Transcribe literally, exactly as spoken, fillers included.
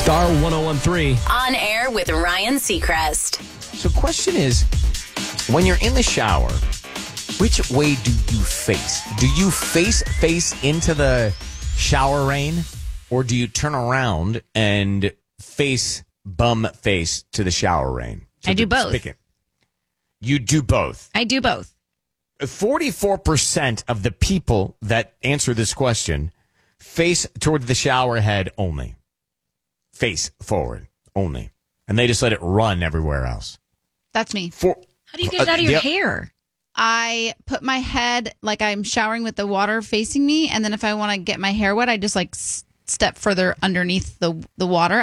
Star ten thirteen. On air with Ryan Seacrest. So question is, when you're in the shower, which way do you face? Do you face face into the shower rain, or do you turn around and face bum face to the shower rain? I do both. Spigot? You do both. I do both. forty-four percent of the people that answer this question face toward the shower head only. Face forward only. And they just let it run everywhere else. That's me. For, How do you get it out of your uh, hair? I put my head like I'm showering with the water facing me, and then if I want to get my hair wet, I just like s- step further underneath the the water.